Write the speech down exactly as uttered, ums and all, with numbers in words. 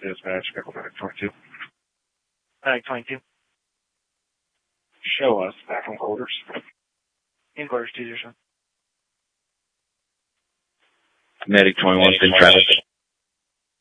Dispatch, Pickle Medic twenty-two. Medic twenty-two. Show us back from quarters. In quarters, two zero seven. Medic twenty-one, in traffic.